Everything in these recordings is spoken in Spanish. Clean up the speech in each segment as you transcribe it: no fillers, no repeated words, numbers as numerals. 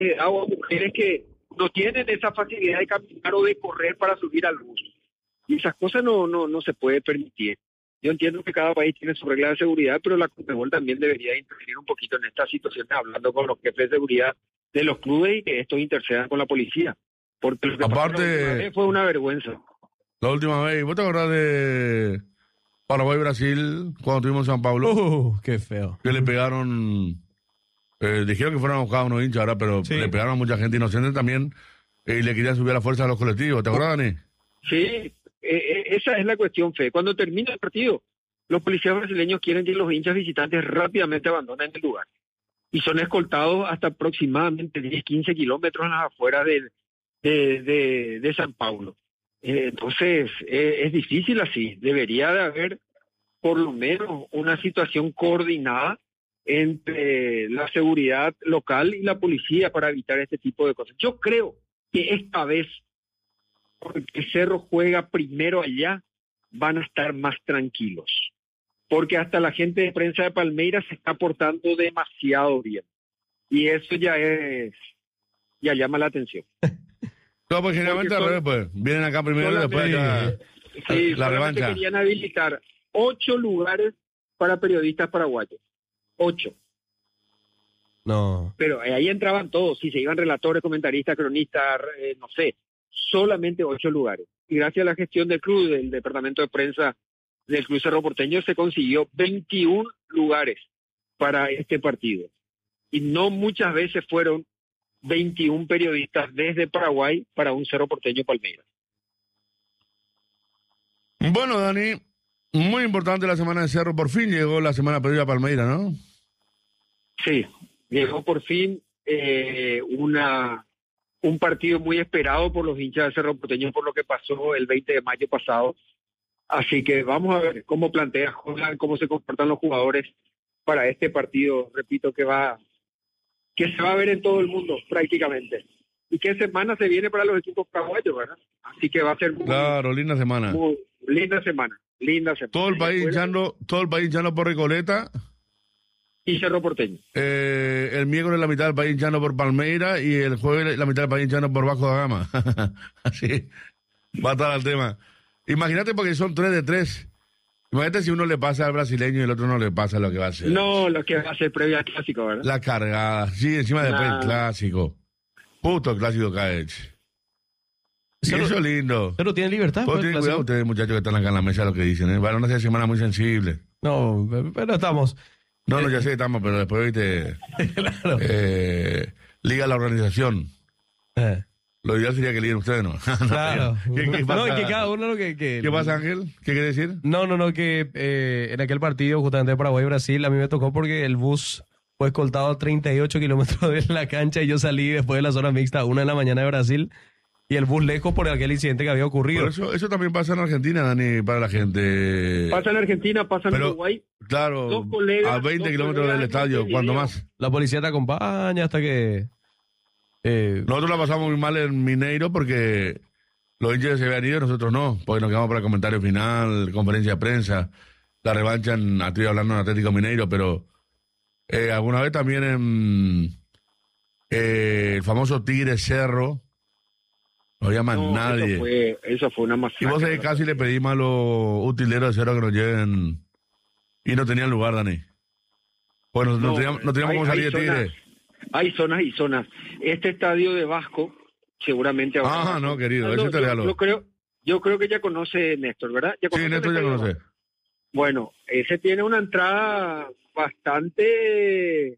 edad o a mujeres que no tienen esa facilidad de caminar o de correr para subir al bus. Y esas cosas no se puede permitir. Yo entiendo que cada país tiene su regla de seguridad, pero la Conmebol también debería intervenir un poquito en esta situación, hablando con los jefes de seguridad de los clubes y que estos intercedan con la policía. Porque lo que Aparte, pasó la última vez fue una vergüenza. La última vez, ¿vos te acordás de Paraguay-Brasil cuando tuvimos en San Pablo? Qué feo. Que le pegaron, dijeron que fueron a buscar a unos hinchas ahora, pero Sí. le pegaron a mucha gente inocente también y le querían subir a la fuerza a los colectivos. ¿Te acordás, Dani? Sí, esa es la cuestión, Fe. Cuando termina el partido, los policías brasileños quieren que los hinchas visitantes rápidamente abandonen el lugar. Y son escoltados hasta aproximadamente 10, 15 kilómetros a las afueras de San Paulo. Entonces, es difícil así. Debería de haber por lo menos una situación coordinada entre la seguridad local y la policía para evitar este tipo de cosas. Yo creo que esta vez, porque Cerro juega primero allá, van a estar más tranquilos. Porque hasta la gente de prensa de Palmeiras se está portando demasiado bien. Y eso ya llama la atención. No, pues generalmente al revés, pues. Vienen acá primero y después ya Sí, la revancha. Querían habilitar 8 lugares para periodistas paraguayos. 8. No. Pero ahí entraban todos, si se iban relatores, comentaristas, cronistas, no sé, solamente 8 lugares. Y gracias a la gestión del club, del departamento de prensa del Club Cerro Porteño, se consiguió 21 lugares para este partido. Y no muchas veces fueron 21 periodistas desde Paraguay para un Cerro Porteño Palmeiras. Bueno, Dani, muy importante la semana de Cerro. Por fin llegó la semana perdida a Palmeiras, ¿no? Sí, llegó por fin un partido muy esperado por los hinchas de Cerro Porteño por lo que pasó el 20 de mayo pasado. Así que vamos a ver cómo plantea Holland, cómo se comportan los jugadores para este partido. Repito que se va a ver en todo el mundo prácticamente. Y qué semana se viene para los equipos paraguayos, ¿verdad? Así que va a ser Claro, linda semana. muy linda semana. Todo el país hinchando por Recoleta. Y Cerro Porteño. El miércoles la mitad del país hinchando por Palmeiras y el jueves la mitad del país hinchando por Vasco da Gama. Así va a estar el tema. Imagínate porque son 3 de 3. Imagínate si uno le pasa al brasileño y el otro no le pasa lo que va a hacer. No, lo que va a ser previa al clásico, ¿verdad? La cargada. Sí, encima después el clásico. Puto clásico caech. Sí, eso es lindo. Pero tiene libertad. Pues tienen cuidado ustedes, muchachos, que están acá en la mesa, lo que dicen, ¿eh? Van a ser semana muy sensible. No, pero estamos. No, ya sé que estamos, pero después, viste, Claro. liga la organización. Lo ideal sería que liguen ustedes, ¿no? Claro. ¿Qué pasa? No, es que cada uno lo que... ¿Qué pasa, Ángel? ¿Qué quiere decir? No, que en aquel partido justamente de Paraguay-Brasil a mí me tocó porque el bus fue escoltado a 38 kilómetros de la cancha y yo salí después de la zona mixta a 1 de la mañana de Brasil y el bus lejos por aquel incidente que había ocurrido. Pero eso también pasa en Argentina, Dani, para la gente. Pasa en Argentina, pasa en Uruguay. Claro, Dos colegas, a 20 dos kilómetros colegas del estadio, en cuando video. más. La policía te acompaña hasta que... Nosotros la pasamos muy mal en Mineiro porque los hinchas se habían ido, nosotros no, porque nos quedamos para el comentario final, conferencia de prensa, la revancha, estoy hablando en Atlético Mineiro, pero alguna vez también en el famoso Tigre Cerro, no había más nadie. Eso fue una masacre. Y vos sabés que casi le pedimos a los utileros de Cerro que nos lleven y no tenían lugar, Dani. Bueno, no teníamos cómo salir de Tigre. Hay zonas y zonas. Este estadio de Vasco, seguramente... No, querido, eso te regalo. Yo creo que ya conoce Néstor, ¿verdad? Sí, Néstor ya conoce. Bueno, ese tiene una entrada bastante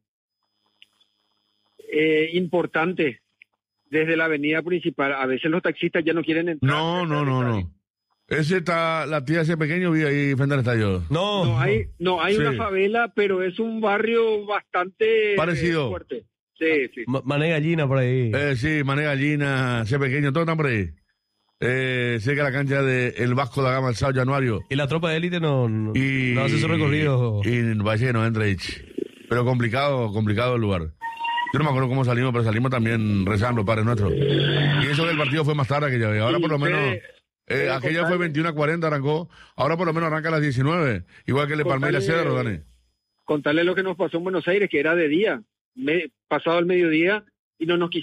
importante desde la avenida principal. A veces los taxistas ya no quieren entrar. No. Ese está, la tía ese pequeño vive ahí frente al estadio. No hay Sí. una favela, pero es un barrio bastante parecido. fuerte. Sí. Mané Gallina por ahí. Sí, Mané Gallina, ese pequeño, todos están por ahí. Cerca de la cancha del Vasco da Gama el sábado januario. Y la tropa de élite no hace su recorrido. Y parece que no entra ahí. Pero complicado el lugar. Yo no me acuerdo cómo salimos, pero salimos también rezando, Padre Nuestro. Y eso del partido fue más tarde que ya ve. Ahora por lo menos... aquella fue 21:40, arrancó. Ahora por lo menos arranca a las 19. Igual que el de Palmeiras Cerro, Dani. Contarle lo que nos pasó en Buenos Aires, que era de día, pasado el mediodía, y no nos